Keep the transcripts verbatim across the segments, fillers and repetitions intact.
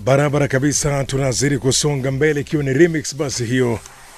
Barabara kabisa, tunazidi kusonga mbele ikiwa ni remix basi hiyo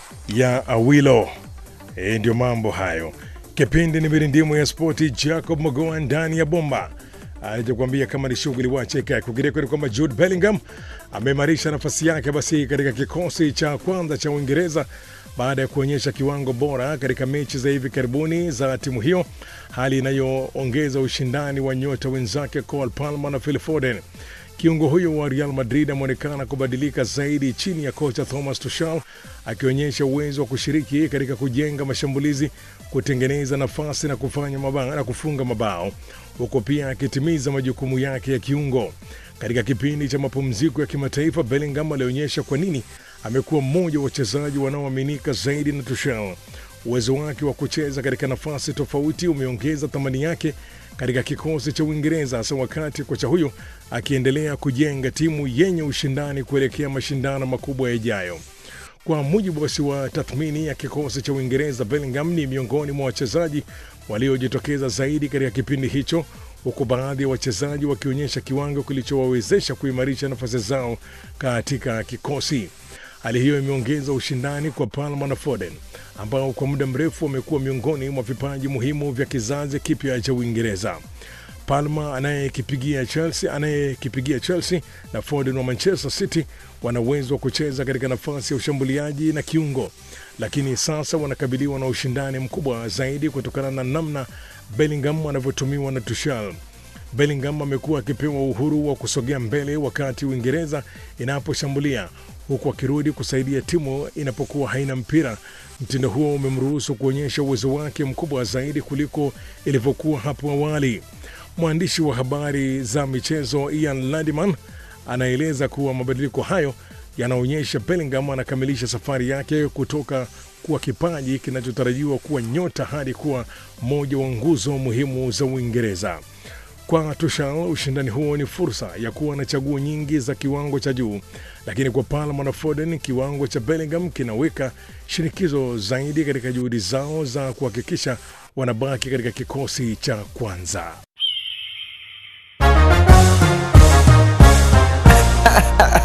ya Awilo. E, ndio mambo hayo. Kipindi ni mirindimu ya spoti, Jacob Magoa ndani ya bomba. Alichokuambia kama ni shughuli wacheka kukireko ni kwamba Jude Bellingham ameimarisha nafasi yake basi katika kikosi cha kwanza cha Uingereza baada ya kuonyesha kiwango bora katika mechi za hivi karibuni za timu hiyo, hali inayoongeza ushindani wa nyota wenzake Cole Palmer na Phil Foden. Kiungo huyo wa Real Madrid ameonekana kubadilika zaidi chini ya kocha Thomas Tuchel, akionyesha uwezo wa kushiriki katika kujenga mashambulizi, kutengeneza nafasi na kufanya mabao na kufunga mabao, huko pia akitimiza majukumu yake ya kiungo. Katika kipindi cha mapumziko ya kimataifa, Bellingham alionyesha kwa nini amekuwa mmoja wa wachezaji wanaoaminika zaidi na Tuchel. Uwezo wake wa kucheza katika nafasi tofauti umeongeza thamani yake katika kikosi cha Uingereza, hasa wakati kocha huyo akiendelea kujenga timu yenye ushindani kuelekea mashindano makubwa yajayo. Kwa mujibu basi wa tathmini ya kikosi cha Uingereza, Bellingham ni miongoni mwa wachezaji waliojitokeza zaidi katika kipindi hicho, huku baadhi ya wachezaji wakionyesha kiwango kilichowawezesha kuimarisha nafasi zao katika kikosi. Hali hiyo imeongeza ushindani kwa Palmer na Foden, ambao kwa muda mrefu wamekuwa miongoni mwa vipaji muhimu vya kizazi kipya cha Uingereza. Palmer anayekipigia Chelsea, anayekipigia Chelsea na Foden wa Manchester City wana uwezo wa kucheza katika nafasi ya ushambuliaji na kiungo, lakini sasa wanakabiliwa na ushindani mkubwa zaidi kutokana na namna Bellingham anavyotumiwa na Tuchel. Bellingham amekuwa akipewa uhuru wa kusogea mbele wakati Uingereza inaposhambulia, huku akirudi kusaidia timu inapokuwa haina mpira. Mtindo huo umemruhusu kuonyesha uwezo wake mkubwa zaidi kuliko ilivyokuwa hapo awali. Mwandishi wa habari za michezo Ian Landiman anaeleza kuwa mabadiliko hayo yanaonyesha Bellingham anakamilisha safari yake kutoka kuwa kipaji kinachotarajiwa kuwa nyota hadi kuwa moja wa nguzo muhimu za Uingereza. Kwa Tuchel, ushindani huo ni fursa ya kuwa na chaguo nyingi za kiwango cha juu, lakini kwa Palmer na Foden, kiwango cha Bellingham kinaweka shinikizo zaidi katika juhudi zao za kuhakikisha wanabaki katika kikosi cha kwanza.